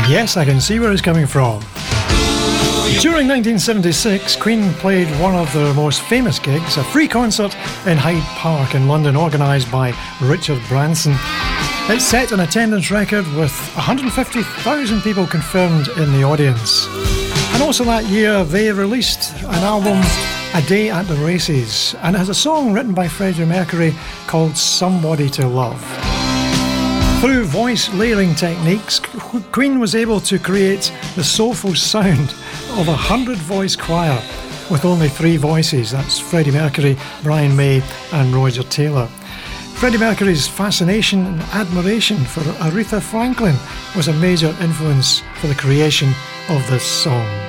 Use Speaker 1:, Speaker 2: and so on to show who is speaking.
Speaker 1: Yes, I can see where it's coming from. During 1976, Queen played one of their most famous gigs, a free concert in Hyde Park in London, organised by Richard Branson. It set an attendance record with 150,000 people confirmed in the audience. And also that year, they released an album, A Day at the Races, and it has a song written by Freddie Mercury called Somebody to Love. Through voice layering techniques, Queen was able to create the soulful sound of a 100-voice choir with only 3 voices. That's Freddie Mercury, Brian May and Roger Taylor. Freddie Mercury's fascination and admiration for Aretha Franklin was a major influence for the creation of this song.